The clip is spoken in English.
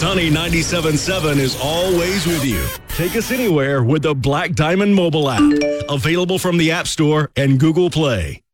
Sunny 97.7 is always with you. Take us anywhere with the Black Diamond mobile app. Available from the App Store and Google Play.